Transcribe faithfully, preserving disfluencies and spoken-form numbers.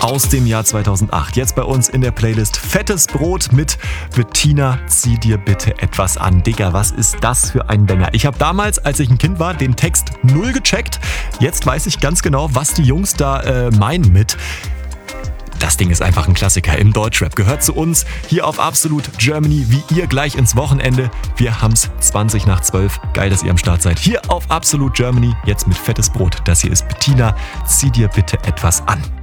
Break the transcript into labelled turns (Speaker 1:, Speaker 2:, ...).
Speaker 1: aus dem Jahr zweitausendacht. Jetzt bei uns in der Playlist Fettes Brot mit Bettina, zieh dir bitte etwas an. Digga, was ist das für ein Banger? Ich habe damals, als ich ein Kind war, den Text null gecheckt. Jetzt weiß ich ganz genau, was die Jungs da äh, meinen mit. Das Ding ist einfach ein Klassiker im Deutschrap. Gehört zu uns hier auf Absolut Germany, wie ihr gleich ins Wochenende. Wir haben's zwanzig nach zwölf. Geil, dass ihr am Start seid. Hier auf Absolut Germany, jetzt mit Fettes Brot. Das hier ist Bettina. Zieh dir bitte etwas an.